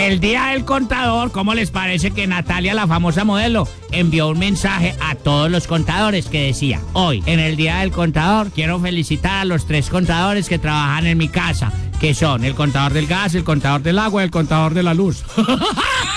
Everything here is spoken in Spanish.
El día del contador, ¿cómo les parece que Natalia, la famosa modelo, envió un mensaje a todos los contadores que decía: hoy, en el día del contador, quiero felicitar a los 3 contadores que trabajan en mi casa, que son el contador del gas, el contador del agua y el contador de la luz?